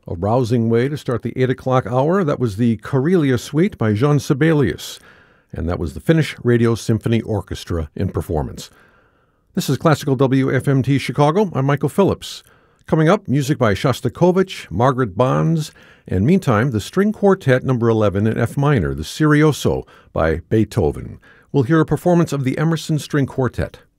A rousing way to start the 8 o'clock hour. That was the Karelia Suite by Jean Sibelius, and that was the Finnish Radio Symphony Orchestra in performance. This is Classical WFMT Chicago. I'm Michael Phillips. Coming up, music by Shostakovich, Margaret Bonds, and meantime, the String Quartet No. 11 in F minor, the Serioso by Beethoven. We'll hear a performance of the Emerson String Quartet.